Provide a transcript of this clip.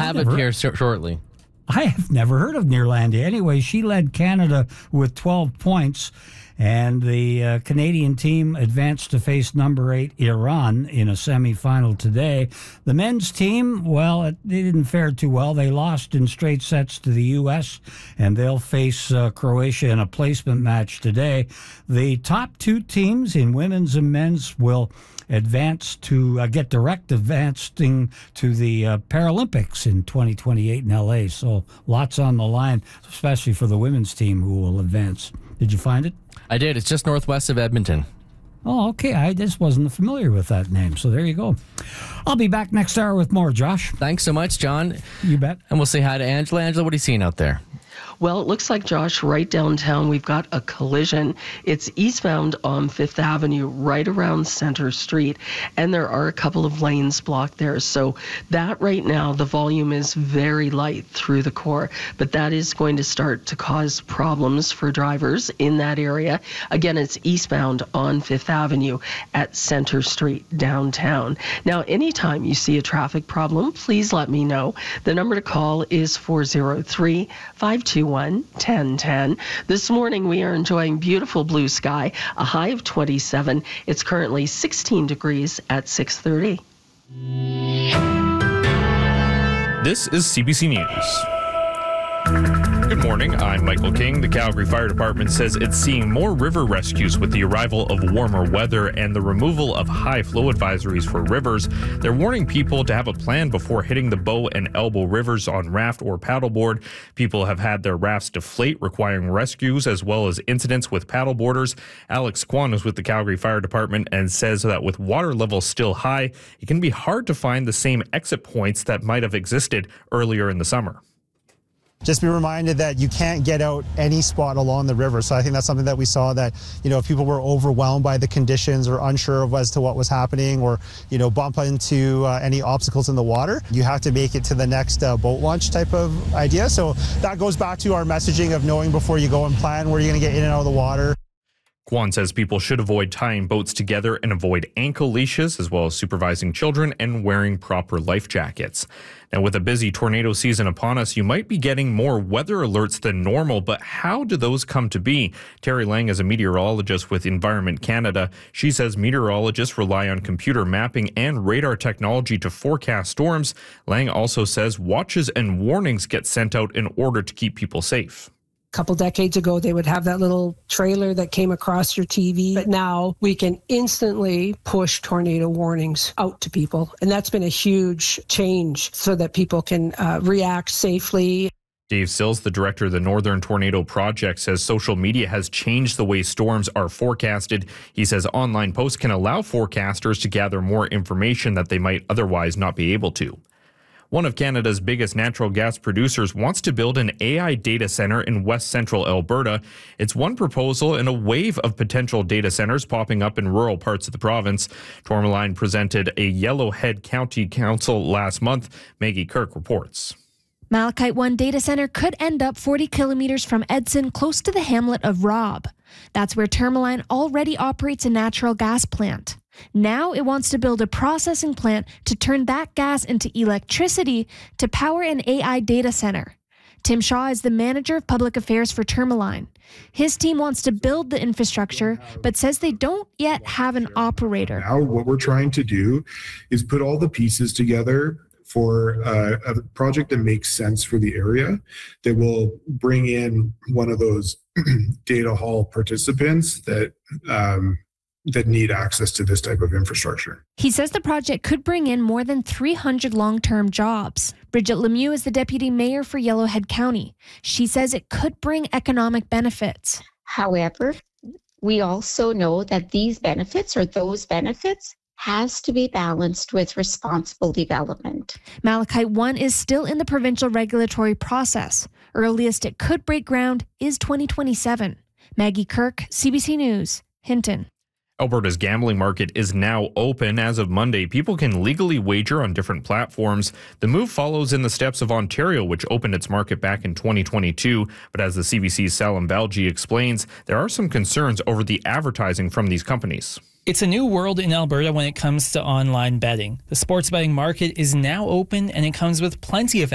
have it here shortly. I have never heard of Neerlandia. Anyway, she led Canada with 12 points, and the Canadian team advanced to face number 8 Iran in a semifinal today. The men's team, well, they didn't fare too well. They lost in straight sets to the U.S., and they'll face Croatia in a placement match today. The top 2 teams in women's and men's will advance to get direct advancing to the Paralympics in 2028 in L.A. So lots on the line, especially for the women's team who will advance. Did you find it? I did. It's just northwest of Edmonton. Oh, okay. I just wasn't familiar with that name, so there you go. I'll be back next hour with more, Josh. Thanks so much, John. You bet. And we'll say hi to Angela. Angela, what are you seeing out there? Well, it looks like, Josh, right downtown, we've got a collision. It's eastbound on 5th Avenue, right around Center Street, and there are a couple of lanes blocked there. So that right now, the volume is very light through the core, but that is going to start to cause problems for drivers in that area. Again, it's eastbound on 5th Avenue at Center Street downtown. Now, anytime you see a traffic problem, please let me know. The number to call is 403-521-1010. This morning we are enjoying beautiful blue sky, a high of 27. It's currently 16 degrees at 6:30. This is CBC News. Good morning, I'm Michael King. The Calgary Fire Department says it's seeing more river rescues with the arrival of warmer weather and the removal of high flow advisories for rivers. They're warning people to have a plan before hitting the Bow and Elbow rivers on raft or paddleboard. People have had their rafts deflate, requiring rescues as well as incidents with paddleboarders. Alex Kwan is with the Calgary Fire Department and says that with water levels still high, it can be hard to find the same exit points that might have existed earlier in the summer. Just be reminded that you can't get out any spot along the river. So I think that's something that we saw, that, if people were overwhelmed by the conditions or unsure of as to what was happening, or, bump into any obstacles in the water, you have to make it to the next boat launch type of idea. So that goes back to our messaging of knowing before you go and plan where you're going to get in and out of the water. Kwan says people should avoid tying boats together and avoid ankle leashes, as well as supervising children and wearing proper life jackets. Now, with a busy tornado season upon us, you might be getting more weather alerts than normal, but how do those come to be? Terry Lang is a meteorologist with Environment Canada. She says meteorologists rely on computer mapping and radar technology to forecast storms. Lang also says watches and warnings get sent out in order to keep people safe. Couple decades ago, they would have that little trailer that came across your TV. But now we can instantly push tornado warnings out to people. And that's been a huge change so that people can react safely. Dave Sills, the director of the Northern Tornado Project, says social media has changed the way storms are forecasted. He says online posts can allow forecasters to gather more information that they might otherwise not be able to. One of Canada's biggest natural gas producers wants to build an AI data center in west central Alberta. It's one proposal in a wave of potential data centers popping up in rural parts of the province. Tourmaline presented a Yellowhead County Council last month. Maggie Kirk reports. Malachite One data center could end up 40 kilometers from Edson, close to the hamlet of Robb. That's where Tourmaline already operates a natural gas plant. Now it wants to build a processing plant to turn that gas into electricity to power an AI data center. Tim Shaw is the manager of public affairs for Tourmaline. His team wants to build the infrastructure, but says they don't yet have an operator. Now what we're trying to do is put all the pieces together for a project that makes sense for the area, that will bring in one of those data hall participants that need access to this type of infrastructure. He says the project could bring in more than 300 long-term jobs. Bridget Lemieux is the deputy mayor for Yellowhead County. She says it could bring economic benefits. However, we also know that these benefits, or those benefits, has to be balanced with responsible development. Malachite One is still in the provincial regulatory process. Earliest it could break ground is 2027. Maggie Kirk, CBC News, Hinton. Alberta's gambling market is now open. As of Monday, people can legally wager on different platforms. The move follows in the steps of Ontario, which opened its market back in 2022. But as the CBC's Salim Valji explains, there are some concerns over the advertising from these companies. It's a new world in Alberta when it comes to online betting. The sports betting market is now open, and it comes with plenty of